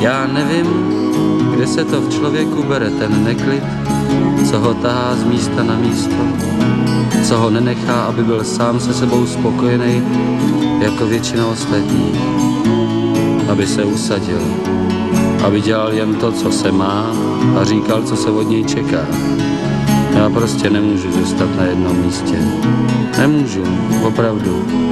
Já nevím, kde se to v člověku bere ten neklid, co ho tahá z místa na místo, co ho nenechá, aby byl sám se sebou spokojený, jako většina ostatních, aby se usadil, aby dělal jen to, co se má a říkal, co se od něj čeká. Já prostě nemůžu zůstat na jednom místě. Nemůžu, opravdu.